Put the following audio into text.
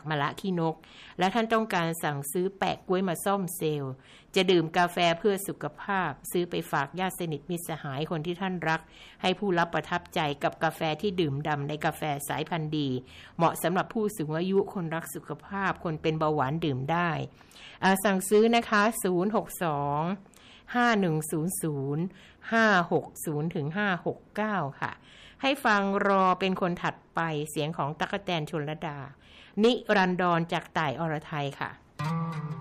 มะละขี้นกและท่านต้องการสั่งซื้อแปะก๊วยมาซ่อมเซลล์จะดื่มกาแฟเพื่อสุขภาพซื้อไปฝากญาติสนิทมิตรสหายคนที่ท่านรักให้ผู้รับประทับใจกับกาแฟที่ดื่มด่ำในกาแฟสายพันธุ์ดีเหมาะสำหรับผู้สูงอายุคนรักสุขภาพคนเป็นเบาหวานดื่มได้สั่งซื้อนะคะ062-5100-560-569 ค่ะให้ฟังรอเป็นคนถัดไปเสียงของตั๊กแตนชลดานิรันดรจากต่ายอรไทยค่ะ